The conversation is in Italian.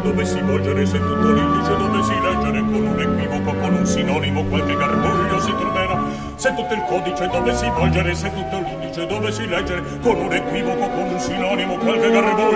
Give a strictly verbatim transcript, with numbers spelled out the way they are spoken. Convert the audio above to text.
dove si volgere, se tutto l'indice dove si leggere, con un equivoco, con un sinonimo, qualche garbuglio si troverà. Se tutto il codice dove si volgere, se tutto l'indice dove si leggere, con un equivoco, con un sinonimo, qualche garbuglio